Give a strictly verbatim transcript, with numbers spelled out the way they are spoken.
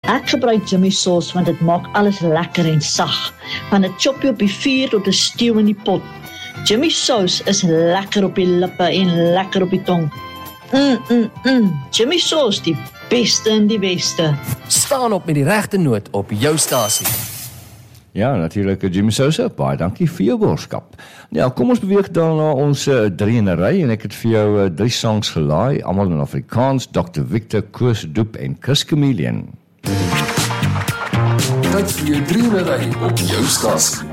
Ek gebruik Jimmy sauce want dit maak alles lekker en sag. Van 'n choppie op die vuur tot 'n stew in die pot. Jimmy sauce is lekker op die lippe en lekker op die tong. Mm, mm, mm. Jimmy sauce, die beste in die beste. Staan op met die regte noot op jou stasie. Ja, natuurlik, Jimmy Sousa, baie dankie vir jou boodskap. Ja, kom ons beweeg dan na ons uh, drie in 'n ry en ek het vir jou uh, drie songs gelaai, almal in Afrikaans, dokter Victor, Koos Doep en Chris Chameleon. Tyd vir jou drie in 'n ry op jou stasie.